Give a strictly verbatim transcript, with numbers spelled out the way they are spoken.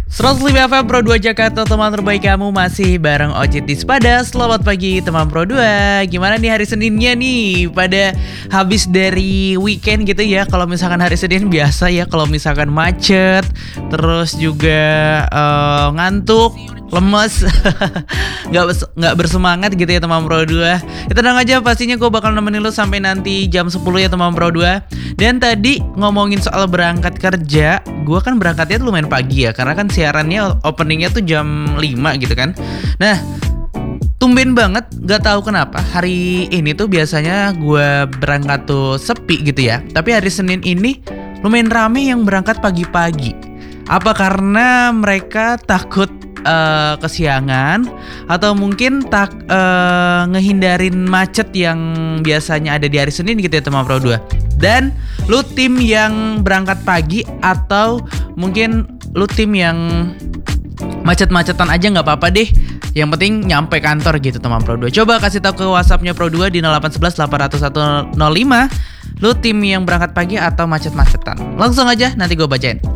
seratus lima F M Pro dua Jakarta, teman terbaik kamu masih bareng Ocit di Sepada. Selamat pagi teman Pro dua. Gimana nih hari Seninnya nih? Pada habis dari weekend gitu ya. Kalau misalkan hari Senin biasa ya, kalau misalkan macet, terus juga uh, ngantuk, lemes, nggak nggak bersemangat gitu ya teman Pro dua. Ya tenang aja, pastinya gue bakal nemenin lu sampai nanti jam sepuluh ya teman Pro dua. Dan tadi ngomongin soal berangkat kerja, gue kan berangkatnya tuh lumayan pagi ya, karena kan siarannya openingnya tuh jam lima gitu kan. Nah, tumben banget, gak tahu kenapa hari ini tuh biasanya gue berangkat tuh sepi gitu ya. Tapi hari Senin ini lumayan rame yang berangkat pagi-pagi. Apa karena mereka takut Uh, kesiangan, atau mungkin tak uh, ngehindarin macet yang biasanya ada di hari Senin gitu ya teman Pro dua. Dan lu tim yang berangkat pagi, atau mungkin lu tim yang macet-macetan aja nggak apa-apa deh. Yang penting nyampe kantor gitu teman Pro dua. Coba kasih tahu ke WhatsAppnya Pro dua di nol delapan satu satu delapan nol satu nol lima. Lu tim yang berangkat pagi atau macet-macetan. Langsung aja nanti gue bacain.